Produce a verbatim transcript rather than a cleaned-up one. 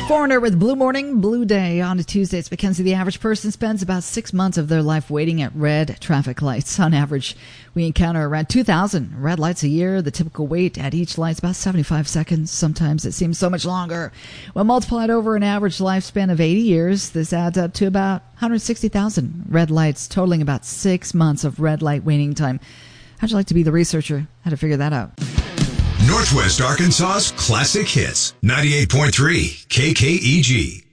Foreigner with Blue Morning, Blue Day. On a Tuesday, it's Mackenzie. The average person spends about six months of their life waiting at red traffic lights. On average, we encounter around two thousand red lights a year. The typical wait at each light is about seventy-five seconds. Sometimes it seems so much longer. When multiplied over an average lifespan of eighty years, this adds up to about one hundred sixty thousand red lights, totaling about six months of red light waiting time. How'd you like to be the researcher? How to figure that out? Northwest Arkansas's classic hits. ninety-eight point three K K E G.